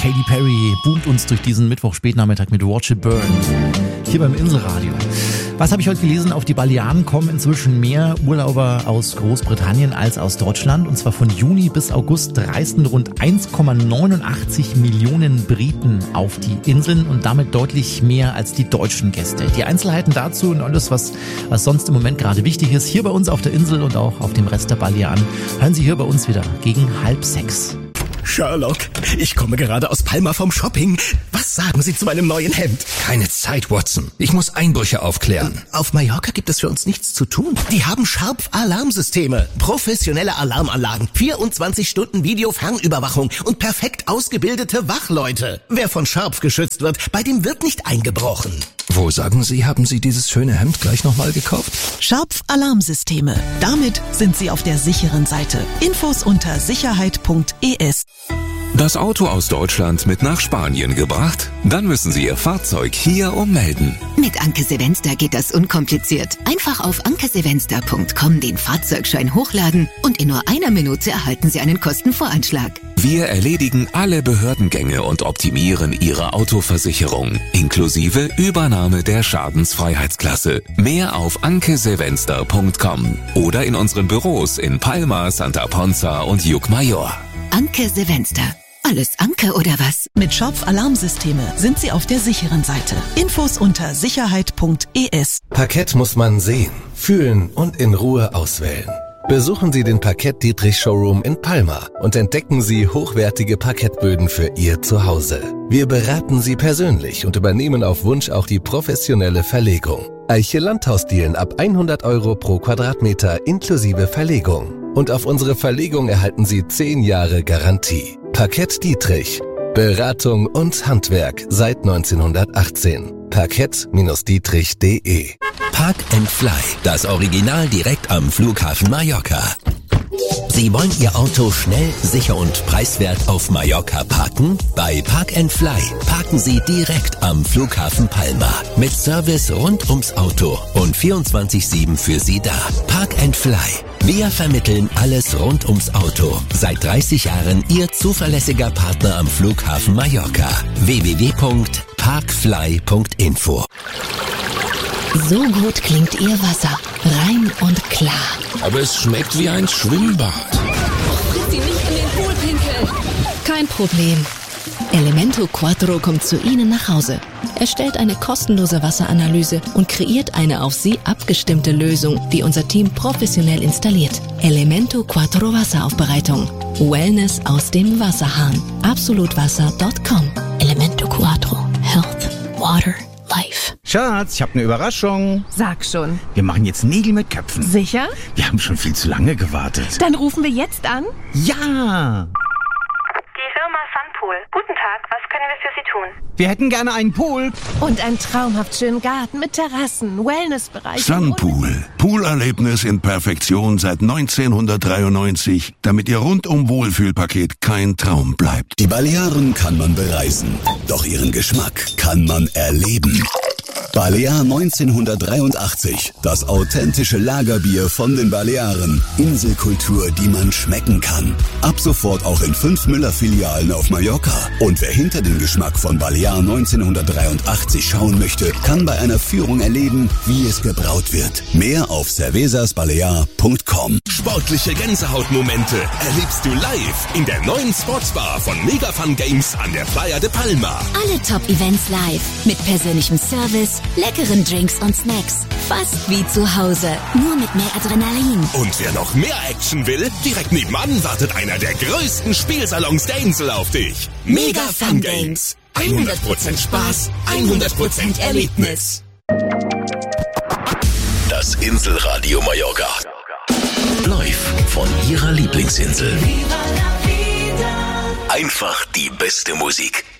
Katy Perry boomt uns durch diesen Mittwoch-Spätnachmittag mit Watch It Burn. Hier beim Inselradio. Was habe ich heute gelesen? Auf die Balearen kommen inzwischen mehr Urlauber aus Großbritannien als aus Deutschland. Und zwar von Juni bis August reisten rund 1,89 Millionen Briten auf die Inseln und damit deutlich mehr als die deutschen Gäste. Die Einzelheiten dazu und alles, was sonst im Moment gerade wichtig ist, hier bei uns auf der Insel und auch auf dem Rest der Balearen, hören Sie hier bei uns wieder gegen 5:30. Sherlock, ich komme gerade aus Palma vom Shopping. Was sagen Sie zu meinem neuen Hemd? Keine Zeit, Watson. Ich muss Einbrüche aufklären. Auf Mallorca gibt es für uns nichts zu tun. Die haben Sharp-Alarmsysteme, professionelle Alarmanlagen, 24 Stunden Videofernüberwachung und perfekt ausgebildete Wachleute. Wer von Sharp geschützt wird, bei dem wird nicht eingebrochen. Wo, sagen Sie, haben Sie dieses schöne Hemd gleich nochmal gekauft? Sharp-Alarmsysteme. Damit sind Sie auf der sicheren Seite. Infos unter sicherheit.es. Das Auto aus Deutschland mit nach Spanien gebracht? Dann müssen Sie Ihr Fahrzeug hier ummelden. Mit Anke Sevenster geht das unkompliziert. Einfach auf ankesevenster.com den Fahrzeugschein hochladen und in nur einer Minute erhalten Sie einen Kostenvoranschlag. Wir erledigen alle Behördengänge und optimieren Ihre Autoversicherung, inklusive Übernahme der Schadensfreiheitsklasse. Mehr auf ankesevenster.com oder in unseren Büros in Palma, Santa Ponza und Llucmajor. Anke Sevenster. Alles Anke oder was? Mit Sharp-Alarmsysteme sind Sie auf der sicheren Seite. Infos unter sicherheit.es. Parkett muss man sehen, fühlen und in Ruhe auswählen. Besuchen Sie den Parkett Dietrich Showroom in Palma und entdecken Sie hochwertige Parkettböden für Ihr Zuhause. Wir beraten Sie persönlich und übernehmen auf Wunsch auch die professionelle Verlegung. Eiche Landhausdielen ab 100 € pro Quadratmeter inklusive Verlegung. Und auf unsere Verlegung erhalten Sie 10 Jahre Garantie. Parkett Dietrich. Beratung und Handwerk seit 1918. Parkett-dietrich.de. Park and Fly, das Original direkt am Flughafen Mallorca. Sie wollen Ihr Auto schnell, sicher und preiswert auf Mallorca parken? Bei Park and Fly parken Sie direkt am Flughafen Palma. Mit Service rund ums Auto und 24/7 für Sie da. Park and Fly. Wir vermitteln alles rund ums Auto. Seit 30 Jahren Ihr zuverlässiger Partner am Flughafen Mallorca. www.parkfly.info. So gut klingt Ihr Wasser. Rein und klar. Aber es schmeckt wie ein Schwimmbad. Lass Sie nicht in den Pool pinkeln. Kein Problem. Elemento Quattro kommt zu Ihnen nach Hause. Er stellt eine kostenlose Wasseranalyse und kreiert eine auf Sie abgestimmte Lösung, die unser Team professionell installiert. Elemento Quattro Wasseraufbereitung. Wellness aus dem Wasserhahn. Absolutwasser.com. Elemento Quattro. Health. Water. Life. Schatz, ich habe eine Überraschung. Sag schon. Wir machen jetzt Nägel mit Köpfen. Sicher? Wir haben schon viel zu lange gewartet. Dann rufen wir jetzt an. Ja! Die Firma Sunpool. Guten Tag, was können wir für Sie tun? Wir hätten gerne einen Pool. Und einen traumhaft schönen Garten mit Terrassen, Wellnessbereich. Sunpool. Poolerlebnis in Perfektion seit 1993, damit Ihr rundum Wohlfühlpaket kein Traum bleibt. Die Balearen kann man bereisen, doch ihren Geschmack kann man erleben. Balear 1983, das authentische Lagerbier von den Balearen. Inselkultur, die man schmecken kann. Ab sofort auch in 5 Müller-Filialen auf Mallorca. Und wer hinter den Geschmack von Balear 1983 schauen möchte, kann bei einer Führung erleben, wie es gebraut wird. Mehr auf cervezasbalear.com. Sportliche Gänsehautmomente erlebst du live in der neuen Sportsbar von Mega Fun Games an der Playa de Palma. Alle Top-Events live. Mit persönlichem Service, leckeren Drinks und Snacks. Fast wie zu Hause, nur mit mehr Adrenalin. Und wer noch mehr Action will, direkt nebenan wartet einer der größten Spielsalons der Insel auf dich. Mega Fun Games. 100% Spaß, 100% Erlebnis. Das Inselradio Mallorca. Live von Ihrer Lieblingsinsel. Einfach die beste Musik.